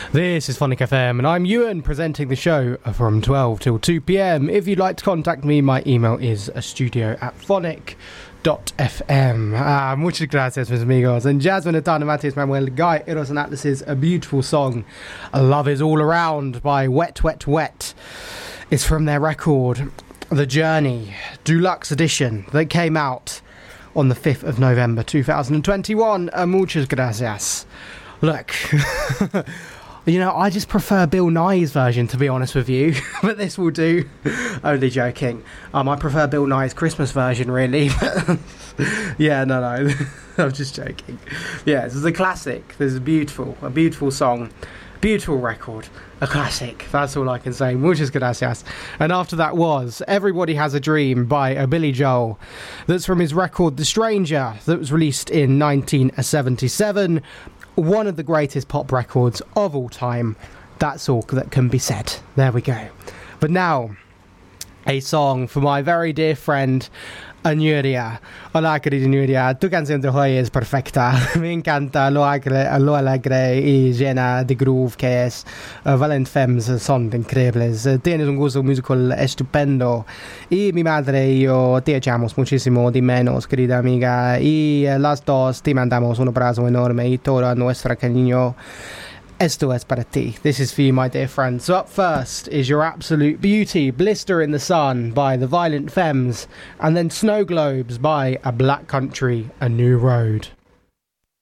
This is Phonic FM and I'm Ewan presenting the show from 12 till 2 p.m. If you'd like to contact me, my email is studio@phonic.fm. Muchas gracias, mis amigos. And Jasmine Atana Matis Manuel Guy Eros and Atlas's a beautiful song, Love Is All Around by Wet Wet Wet. It's from their record, The Journey, Deluxe Edition, that came out on the 5th of November 2021. Muchas gracias. Look, you know, I just prefer Bill Nye's version, to be honest with you, but this will do. Only joking. I prefer Bill Nye's Christmas version, really. Yeah, no, I'm just joking. Yeah, this is a classic. This is a beautiful song, beautiful record, a classic. That's all I can say. Muchas gracias. And after that was Everybody Has a Dream by Billy Joel. That's from his record The Stranger, that was released in 1977. One of the greatest pop records of all time. That's all that can be said. There we go. But now, a song for my very dear friend Anuria. Hola, querida Anuria. Tu canción de hoy es perfecta. Me encanta lo alegre y llena de groove que es. Valent Femmes son increíbles. Tienes un gusto musical estupendo. Y mi madre y yo te echamos muchísimo de menos, querida amiga. Y las dos te mandamos un abrazo enorme y todo nuestro cariño. Esto es para ti. This is for you, my dear friend. So up first is Your Absolute Beauty, Blister in the Sun by the Violent Femmes, and then Snow Globes by A Black Country, A New Road.